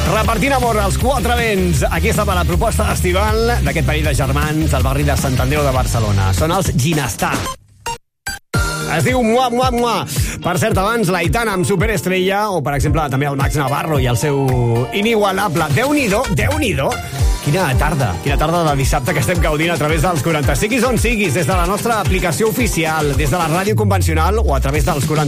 Repartint amor als quatre vents. Aquí estava la proposta d'estival d'aquest parell de germans del barri de Sant Andreu de Barcelona. Són els Ginestà. Es diu Mua Mua Mua. Per cert, abans l'Aitana amb Superestrella, o per exemple també el Max Navarro i el seu inigualable Déu-n'hi-do, Déu-n'hi-do. Quina tarda de dissabte que estem gaudint a través dels 40. Siguis on siguis, des de la nostra aplicació oficial, des de la ràdio convencional o a través dels 40.